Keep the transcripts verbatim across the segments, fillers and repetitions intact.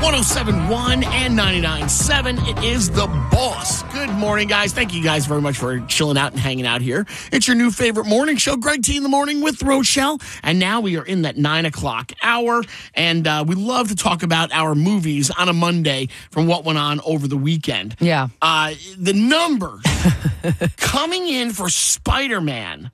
oh seven point one and ninety-nine point seven. It is The Boss. Good morning, guys. Thank you guys very much for chilling out and hanging out here. It's your new favorite morning show, Greg T in the Morning with Rochelle. And now we are in that nine o'clock hour. And uh, we love to talk about our movies on a Monday from what went on over the weekend. Yeah. Uh, the numbers coming in for Spider-Man.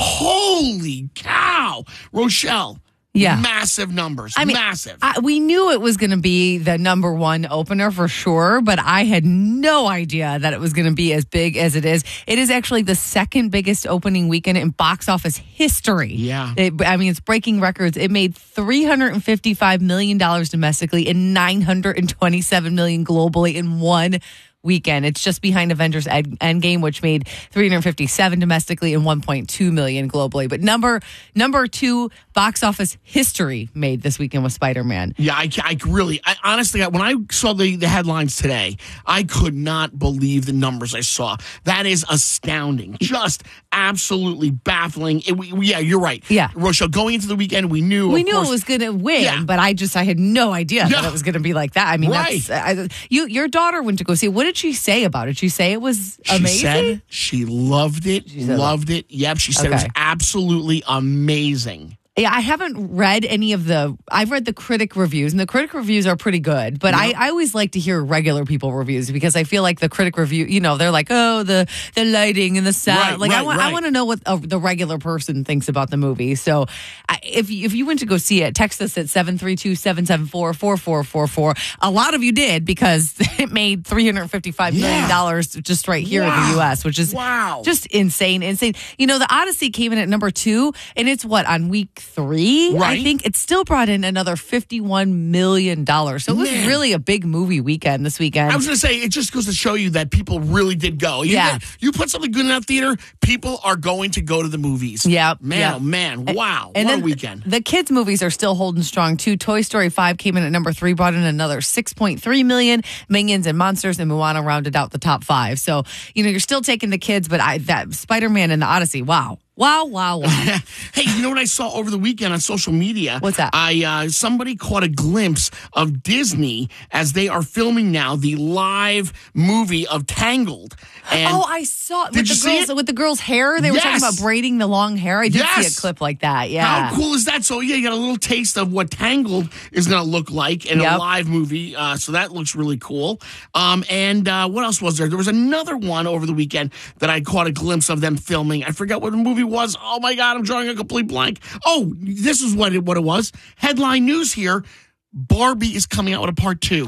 Holy cow. Rochelle. Yeah. Massive numbers. I mean, Massive. I, we knew it was going to be the number one opener for sure, but I had no idea that it was going to be as big as it is. It is actually the second biggest opening weekend in box office history. Yeah. It, I mean, it's breaking records. It made three hundred fifty-five million dollars domestically and nine hundred twenty-seven million dollars globally in one weekend. It's just behind Avengers Endgame, which made three hundred fifty-seven domestically and one point two million globally. But number number two box office history made this weekend was Spider-Man. Yeah, I, I really, I, honestly, when I saw the, the headlines today, I could not believe the numbers I saw. That is astounding. Just absolutely baffling. It, we, yeah, you're right. Yeah. Rochelle, going into the weekend, we knew. We of knew course, it was going to win, Yeah. but I just, I had no idea Yeah. that it was going to be like that. I mean, Right. that's, I, you, your daughter went to go see it. What did she say about it? Did she say it was She amazing? said she loved it, said loved it. Yep, she said it was Okay. absolutely amazing. Yeah, I haven't read any of the. I've read the critic reviews, and the critic reviews are pretty good. But Yep. I, I always like to hear regular people reviews because I feel like the critic review, you know, they're like, oh, the the lighting and the sound. Right, like I right, want, I right. want to know what uh, the regular person thinks about the movie. So, I, if you, if you went to go see it, text us at seven three two, seven seven four, four four four four. A lot of you did because it made three hundred fifty-five million dollars just right here in Wow. the U S, which is Wow. just insane, insane. You know, the Odyssey came in at number two, and it's what on week three. Right. I think it still brought in another fifty-one million dollars. So it was Man. really a big movie weekend this weekend. I was going to say, it just goes to show you that people really did go. You Yeah. get- you put something good in that theater, people are going to go to the movies. Yep, Man, yep. oh man. Wow. And what then a weekend. The kids' movies are still holding strong too. Toy Story five came in at number three, brought in another six point three million. Minions and Monsters and Moana rounded out the top five. So, you know, you're still taking the kids, but I, that Spider-Man and the Odyssey, wow. Wow, wow, wow. Hey, you know what I saw over the weekend on social media? What's that? I uh, somebody caught a glimpse of Disney as they are filming now the live movie of Tangled. And Oh, I saw with Did the you see girls it? with the girls' hair. They were talking Yes. about braiding the long hair. I did see Yes. a clip like that. Yeah. How cool is that? So, yeah, you got a little taste of what Tangled is going to look like in a Yep. live movie. Uh, so that looks really cool. Um, and uh, what else was there? There was another one over the weekend that I caught a glimpse of them filming. I forgot what the movie was. Oh, my God, I'm drawing a complete blank. Oh, this is what it, what it was. Headline news here. Barbie is coming out with a part two.